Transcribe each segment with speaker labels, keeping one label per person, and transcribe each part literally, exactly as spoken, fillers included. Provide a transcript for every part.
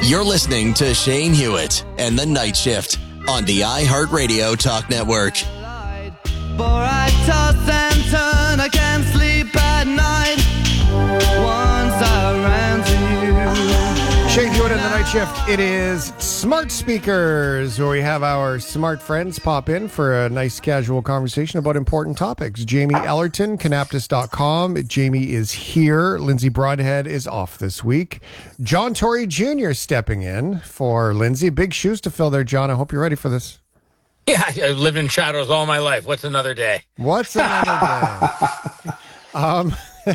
Speaker 1: You're listening to Shane Hewitt and the Night Shift on the iHeartRadio Talk Network.
Speaker 2: For I toss and turn, I can't sleep at night. Once I ran to you.
Speaker 3: Shane Hewitt and the Night Shift. It is Smart Speakers, where we have our smart friends pop in for a nice casual conversation about important topics. Jamie Ellerton, Canaptus dot com. Jamie is here. Lindsay Broadhead is off this week. John Tory Junior stepping in for Lindsay. Big shoes to fill there, John. I hope you're ready for this.
Speaker 4: Yeah, I've lived in shadows all my life. What's another day?
Speaker 3: What's another day? um,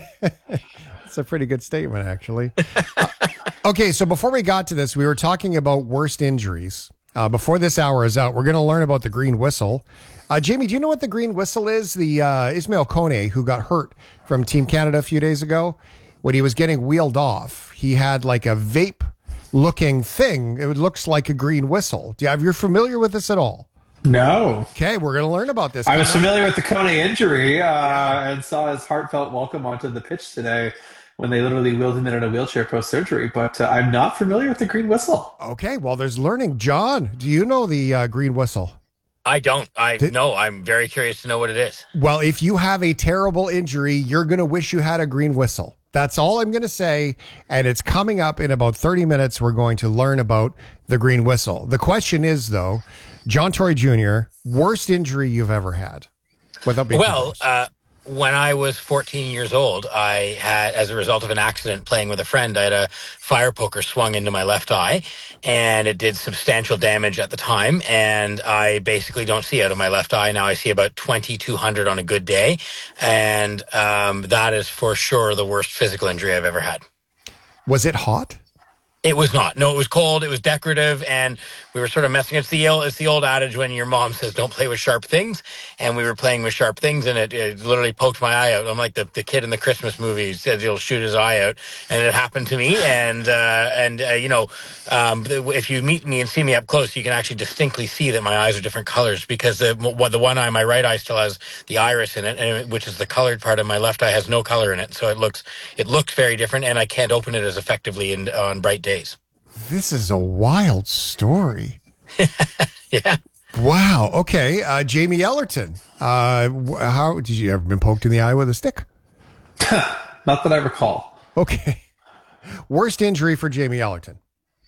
Speaker 3: It's a pretty good statement, actually. Uh, okay, so before we got to this, we were talking about worst injuries. Uh, before this hour is out, we're going to learn about the green whistle. Uh, Jamie, do you know what the green whistle is? The uh, Ismail Kone, who got hurt from Team Canada a few days ago, when he was getting wheeled off, he had like a vape-looking thing. It looks like a green whistle. Do you, are you familiar with this at all?
Speaker 5: No.
Speaker 3: Okay, we're going to learn about this.
Speaker 5: I was familiar with the Kone injury uh, and saw his heartfelt welcome onto the pitch today when they literally wheeled him in in a wheelchair post-surgery, but uh, I'm not familiar with the green whistle.
Speaker 3: Okay, well, there's learning. John, do you know the uh, green whistle?
Speaker 4: I don't. I
Speaker 3: Did-
Speaker 4: know. I'm very curious to know what it is.
Speaker 3: Well, if you have a terrible injury, you're going to wish you had a green whistle. That's all I'm going to say. And it's coming up in about thirty minutes. We're going to learn about the green whistle. The question is, though, John Tory Junior, worst injury you've ever had? Without being
Speaker 4: Well, uh, when I was fourteen years old, I had, as a result of an accident playing with a friend, I had a fire poker swung into my left eye, and it did substantial damage at the time. And I basically don't see out of my left eye now. I see about twenty-two hundred on a good day, and um, that is for sure the worst physical injury I've ever had.
Speaker 3: Was it hot?
Speaker 4: It was not. No, it was cold. It was decorative, and we were sort of messing. It's the it's the old adage when your mom says don't play with sharp things, and we were playing with sharp things, and it, it literally poked my eye out. I'm like the, the kid in the Christmas movie who says he'll shoot his eye out, and it happened to me. And uh, and uh, you know, um, if you meet me and see me up close, you can actually distinctly see that my eyes are different colors because the the one eye, my right eye, still has the iris in it, and which is the colored part of my left eye, has no color in it. So it looks it looks very different, and I can't open it as effectively in, on bright days.
Speaker 3: This is a wild story.
Speaker 4: Yeah.
Speaker 3: Wow. Okay. Uh, Jamie Ellerton. Uh, wh- how did you ever been poked in the eye with a stick?
Speaker 5: Not that I recall.
Speaker 3: Okay. Worst injury for Jamie Ellerton.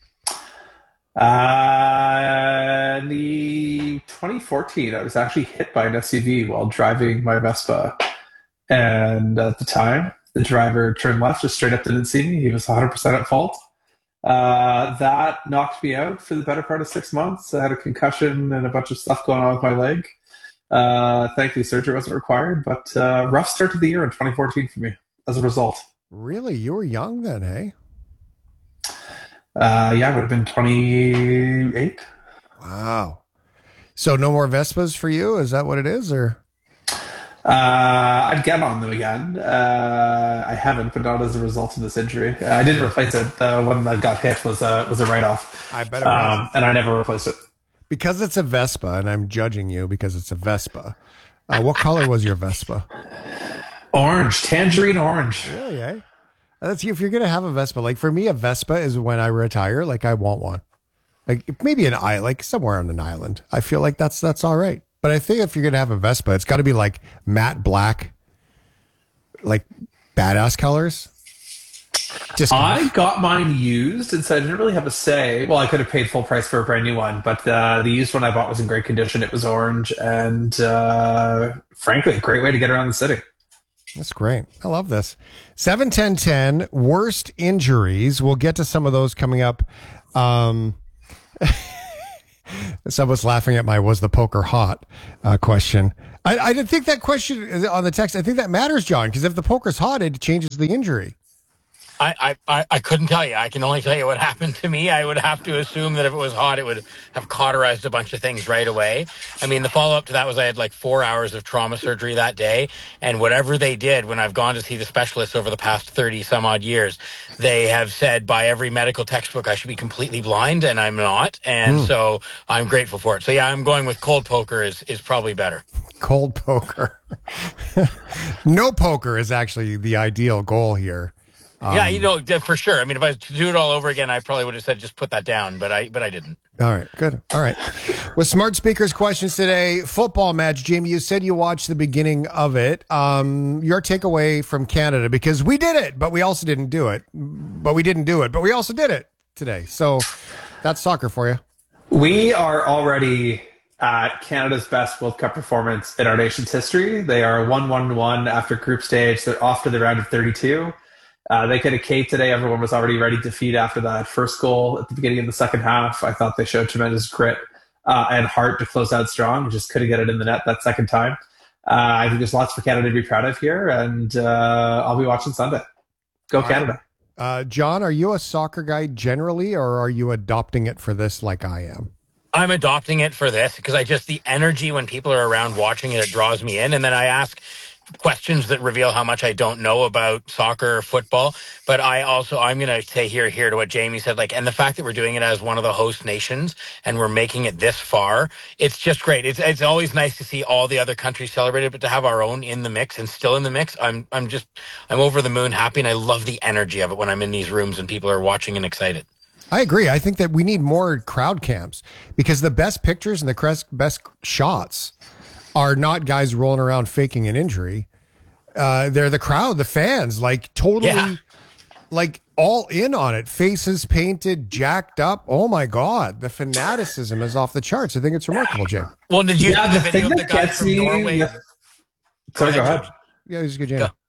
Speaker 5: Uh, in the twenty fourteen, I was actually hit by an S U V while driving my Vespa. And at the time, the driver turned left, just straight up, didn't see me. He was one hundred percent at fault. Uh, that knocked me out for the better part of six months. I had a concussion and a bunch of stuff going on with my leg. Uh, thankfully, surgery wasn't required, but uh, rough start to the year in twenty fourteen for me as a result.
Speaker 3: Really? You were young then, hey?
Speaker 5: Uh, yeah, I would have been twenty-eight.
Speaker 3: Wow. So no more Vespas for you? Is that what it is, or?
Speaker 5: Uh, I'd get on them again. Uh, I haven't, but not as a result of this injury. Uh, I didn't replace it. The one that got hit was a was a write off.
Speaker 3: I bet it
Speaker 5: um,
Speaker 3: was.
Speaker 5: and I never replaced it
Speaker 3: Because it's a Vespa, and I'm judging you because it's a Vespa. Uh, what color was your Vespa?
Speaker 5: Orange, tangerine orange.
Speaker 3: Really, eh? That's if you're gonna have a Vespa. Like for me, a Vespa is when I retire. Like I want one. Like maybe an island, like somewhere on an island. I feel like that's that's all right. But I think if you're gonna have a Vespa, it's got to be like matte black, like badass colors. Just
Speaker 5: I got mine used, and so I didn't really have a say. Well, I could have paid full price for a brand new one, but uh, the used one I bought was in great condition. It was orange, and uh, frankly, a great way to get around the city.
Speaker 3: That's great. I love this. seven ten ten worst injuries. We'll get to some of those coming up. Um, someone's laughing at my "was the poker hot" uh, question. I, I didn't think that question on the text. I think that matters, John, because if the poker's hot, it changes the injury.
Speaker 4: I, I, I couldn't tell you. I can only tell you what happened to me. I would have to assume that if it was hot, it would have cauterized a bunch of things right away. I mean, the follow-up to that was I had like four hours of trauma surgery that day. And whatever they did, when I've gone to see the specialists over the past thirty some odd years, they have said by every medical textbook I should be completely blind, and I'm not. And mm. so I'm grateful for it. So yeah, I'm going with cold poker is, is probably better.
Speaker 3: Cold poker. No poker is actually the ideal goal here. Um,
Speaker 4: yeah, you know, for sure. I mean, if I was to do it all over again, I probably would have said just put that down, but I but I didn't.
Speaker 3: All right, good. All right. With smart speakers questions today, football match. Jamie, you said you watched the beginning of it. Um, your takeaway from Canada, because we did it, but we also didn't do it. But we didn't do it, but we also did it today. So that's soccer for you.
Speaker 5: We are already at Canada's best World Cup performance in our nation's history. They are one one one after group stage. They're off to the round of thirty-two. Uh, they could have caved today. Everyone was already ready to feed after that first goal at the beginning of the second half. I thought they showed tremendous grit uh, and heart to close out strong. Just couldn't get it in the net that second time. Uh, I think there's lots for Canada to be proud of here, and uh, I'll be watching Sunday. Go Canada.
Speaker 3: Uh, John, are you a soccer guy generally, or are you adopting it for this like I am?
Speaker 4: I'm adopting it for this because I just, the energy when people are around watching it, it draws me in. And then I ask questions that reveal how much I don't know about soccer or football. But I also, I'm going to say here, here to what Jamie said, like, and the fact that we're doing it as one of the host nations and we're making it this far, it's just great. It's it's always nice to see all the other countries celebrated, but to have our own in the mix and still in the mix, I'm I'm just, I'm over the moon happy. And I love the energy of it when I'm in these rooms and people are watching and excited.
Speaker 3: I agree. I think that we need more crowd cams because the best pictures and the best shots are not guys rolling around faking an injury. Uh, they're the crowd, the fans, like totally,
Speaker 4: yeah.
Speaker 3: like all in on it. Faces painted, jacked up. Oh my God, the fanaticism is off the charts. I think it's remarkable, Jay.
Speaker 4: Well, did you
Speaker 5: yeah,
Speaker 4: see the,
Speaker 5: the
Speaker 4: video
Speaker 5: thing
Speaker 4: of the
Speaker 5: that
Speaker 4: guy
Speaker 5: gets
Speaker 4: from
Speaker 5: me,
Speaker 4: Norway?
Speaker 5: With, sorry, go ahead.
Speaker 3: Yeah, he's a good Jay.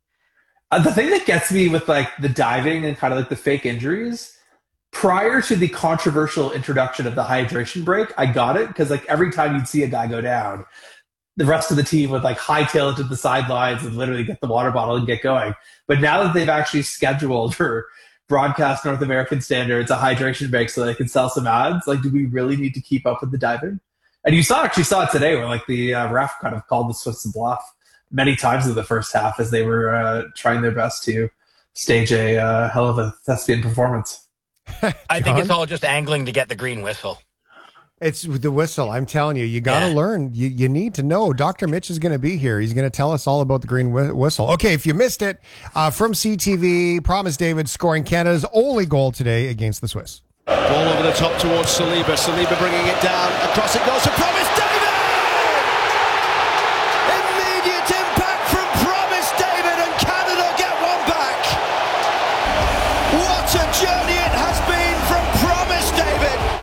Speaker 5: Uh, the thing that gets me with like the diving and kind of like the fake injuries. Prior to the controversial introduction of the hydration break, I got it because like every time you'd see a guy go down, the rest of the team would like hightail it to the sidelines and literally get the water bottle and get going. But now that they've actually scheduled for broadcast North American standards a hydration break so they can sell some ads, like do we really need to keep up with the diving? And you saw actually saw it today where like the uh, ref kind of called the Swiss a bluff many times in the first half as they were uh, trying their best to stage a uh, hell of a thespian performance.
Speaker 4: I think it's all just angling to get the green whistle.
Speaker 3: It's the whistle. I'm telling you, you got to
Speaker 4: yeah.
Speaker 3: learn. You you need to know. Doctor Mitch is going to be here. He's going to tell us all about the green wh- whistle. Okay, if you missed it, uh, from C T V, Promise David scoring Canada's only goal today against the Swiss.
Speaker 6: Ball over the top towards Saliba. Saliba bringing it down. Across it goes to Promise David! Immediate impact from Promise David, and Canada get one back. What a journey it has been from Promise David.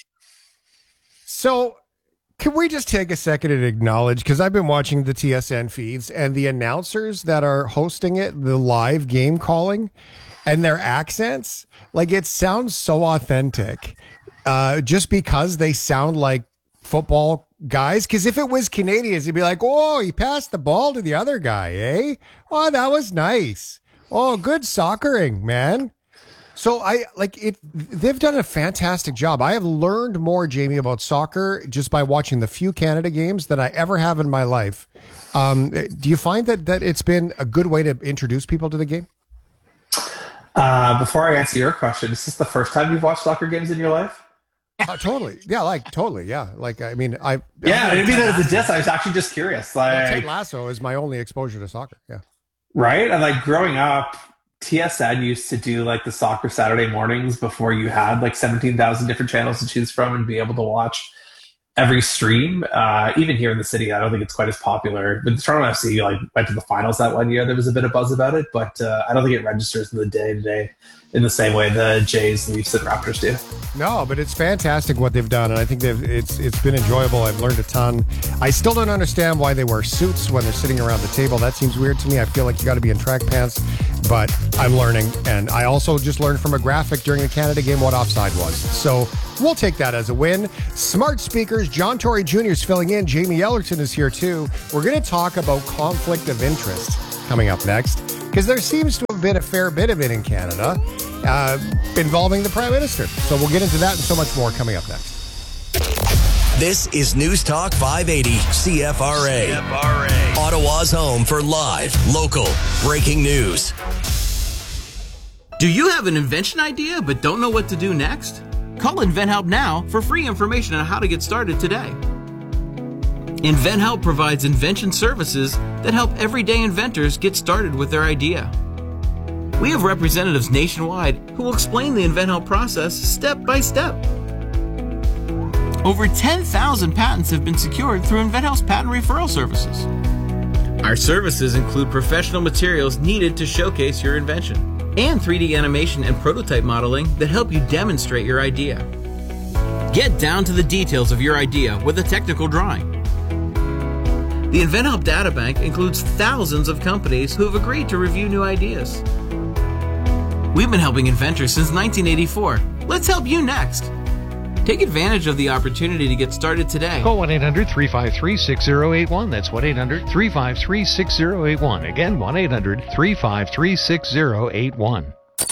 Speaker 3: So, can we just take a second and acknowledge, because I've been watching the T S N feeds and the announcers that are hosting it, the live game calling, and their accents, like it sounds so authentic uh, just because they sound like football guys. Because if it was Canadians, it'd be like, oh, he passed the ball to the other guy, eh? Oh, that was nice. Oh, good soccering, man. So I like it. They've done a fantastic job. I have learned more, Jamie, about soccer just by watching the few Canada games than I ever have in my life. Um, do you find that, that it's been a good way to introduce people to the game?
Speaker 5: Uh, before I answer your question, is this the first time you've watched soccer games in your life?
Speaker 3: Uh, totally. Yeah, like totally. Yeah. Like, I mean, I.
Speaker 5: Yeah,
Speaker 3: I
Speaker 5: I mean, as a diss, I was actually just curious. Like,
Speaker 3: Ted Lasso is my only exposure to soccer. Yeah.
Speaker 5: Right? And like growing up, T S N used to do like the soccer Saturday mornings before you had like seventeen thousand different channels to choose from and be able to watch every stream. Uh, even here in the city, I don't think it's quite as popular. But the Toronto F C like went to the finals that one year. There was a bit of buzz about it, but uh, I don't think it registers in the day to day in the same way the Jays, Leafs, and Raptors do.
Speaker 3: No, but it's fantastic what they've done, and I think they've it's it's been enjoyable. I've learned a ton. I still don't understand why they wear suits when they're sitting around the table. That seems weird to me. I feel like you got to be in track pants, but I'm learning, and I also just learned from a graphic during the Canada game what offside was. So we'll take that as a win. Smart speakers. John Tory Junior is filling in. Jamie Ellerton is here too. We're going to talk about conflict of interest coming up next, because there seems to have been a fair bit of it in Canada uh, involving the Prime Minister. So we'll get into that and so much more coming up next.
Speaker 1: This is News Talk five eighty C F R A. C F R A. Ottawa's home for live, local, breaking news.
Speaker 7: Do you have an invention idea but don't know what to do next? Call InventHelp now for free information on how to get started today. InventHelp provides invention services that help everyday inventors get started with their idea. We have representatives nationwide who will explain the InventHelp process step by step. Over ten thousand patents have been secured through InventHelp's patent referral services. Our services include professional materials needed to showcase your invention and three D animation and prototype modeling that help you demonstrate your idea. Get down to the details of your idea with a technical drawing. The InventHelp Databank includes thousands of companies who have agreed to review new ideas. We've been helping inventors since nineteen eighty-four. Let's help you next. Take advantage of the opportunity to get started today.
Speaker 8: Call one eight hundred three five three six zero eight one. That's one eight hundred three five three six zero eight one. Again, one eight hundred three five three six zero eight one.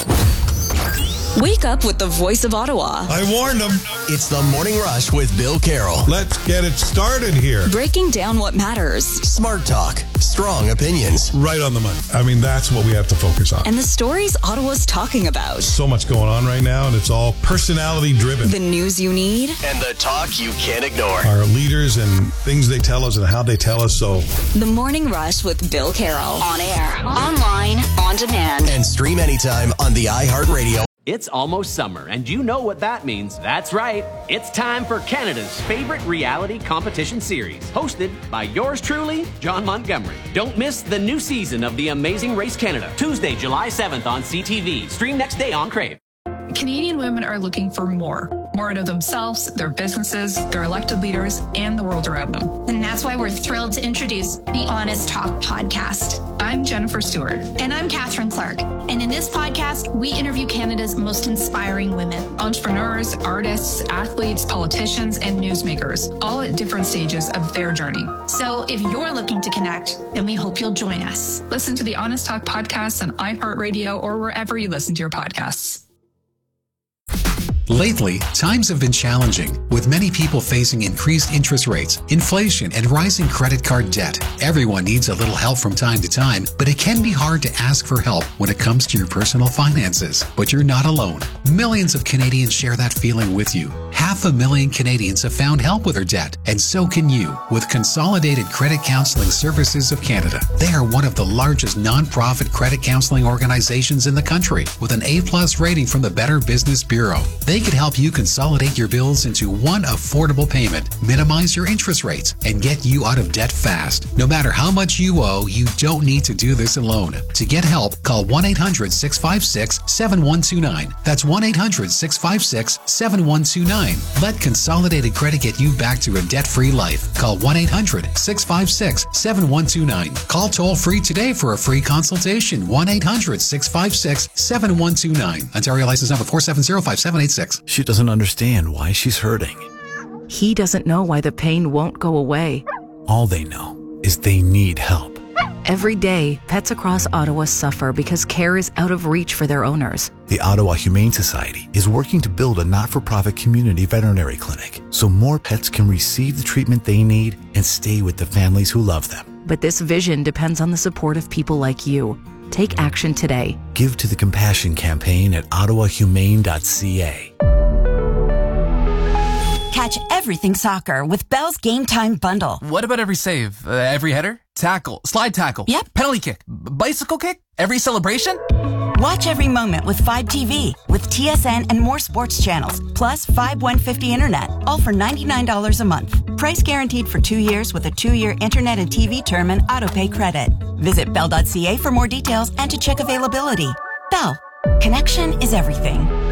Speaker 9: Wake up with the voice of Ottawa.
Speaker 1: I warned them. It's the Morning Rush with Bill Carroll.
Speaker 10: Let's get it started here.
Speaker 9: Breaking down what matters.
Speaker 1: Smart talk, strong opinions.
Speaker 10: Right on the money. I mean, that's what we have to focus on.
Speaker 9: And the stories Ottawa's talking about.
Speaker 10: So much going on right now, and it's all personality driven.
Speaker 9: The news you need.
Speaker 1: And the talk you can't ignore.
Speaker 10: Our leaders and things they tell us and how they tell us so.
Speaker 9: The Morning Rush with Bill Carroll. On air, online, on demand.
Speaker 1: And stream anytime on the iHeartRadio.
Speaker 11: It's almost summer, and you know what that means. That's right. It's time for Canada's favorite reality competition series, hosted by yours truly, John Montgomery. Don't miss the new season of The Amazing Race Canada, Tuesday, July seventh on C T V. Stream next day on Crave.
Speaker 12: Canadian women are looking for more. More out of themselves, their businesses, their elected leaders, and the world around them.
Speaker 13: And that's why we're thrilled to introduce the Honest Talk podcast.
Speaker 12: I'm Jennifer Stewart.
Speaker 13: And I'm Catherine Clark. And in this podcast, we interview Canada's most inspiring women.
Speaker 12: Entrepreneurs, artists, athletes, politicians, and newsmakers, all at different stages of their journey.
Speaker 13: So if you're looking to connect, then we hope you'll join us.
Speaker 12: Listen to the Honest Talk podcast on iHeartRadio or wherever you listen to your podcasts.
Speaker 14: Lately, times have been challenging, with many people facing increased interest rates, inflation, and rising credit card debt. Everyone needs a little help from time to time, but it can be hard to ask for help when it comes to your personal finances. But you're not alone. Millions of Canadians share that feeling with you. Half a million Canadians have found help with their debt, and so can you with Consolidated Credit Counseling Services of Canada. They are one of the largest non-profit credit counseling organizations in the country, with an A-plus rating from the Better Business Bureau. They could help you consolidate your bills into one affordable payment, minimize your interest rates, and get you out of debt fast. No matter how much you owe, you don't need to do this alone. To get help, call one eight hundred six five six seven one two nine. That's one eight hundred six five six seven one two nine. Let Consolidated Credit get you back to a debt-free life. Call one eight hundred six five six seven one two nine. Call toll-free today for a free consultation. one eight hundred six five six seven one two nine. Ontario license number four seven zero five seven eight six.
Speaker 15: She doesn't understand why she's hurting.
Speaker 16: He doesn't know why the pain won't go away.
Speaker 15: All they know is they need help.
Speaker 16: Every day, pets across Ottawa suffer because care is out of reach for their owners.
Speaker 15: The Ottawa Humane Society is working to build a not-for-profit community veterinary clinic so more pets can receive the treatment they need and stay with the families who love them.
Speaker 16: But this vision depends on the support of people like you. Take action today.
Speaker 15: Give to the Compassion Campaign at ottawa humane dot c a.
Speaker 17: Catch everything soccer with Bell's Game Time Bundle.
Speaker 18: What about every save? Uh, every header? Tackle? Slide tackle?
Speaker 17: Yep.
Speaker 18: Penalty kick? B- bicycle kick? Every celebration?
Speaker 17: Watch every moment with Fibe T V with T S N and more sports channels, plus Fibe one fifty Internet, all for ninety-nine dollars a month. Price guaranteed for two years with a two-year Internet and T V term and autopay credit. Visit bell dot c a for more details and to check availability. Bell. Connection is everything.